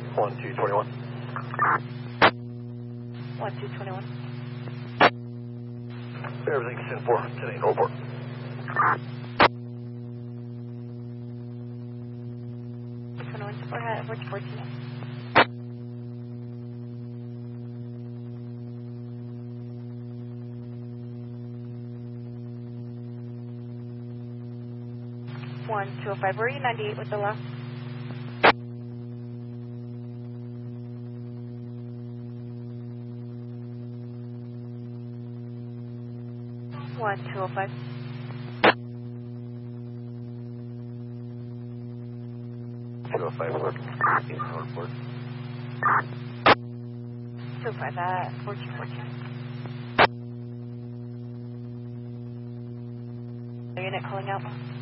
1221. 1221. Everything's 10-4, 10-8, report. What's 14? One, 205. Where are you? 98 with the left. One, 205. 205, report. 205 1414. Unit calling out.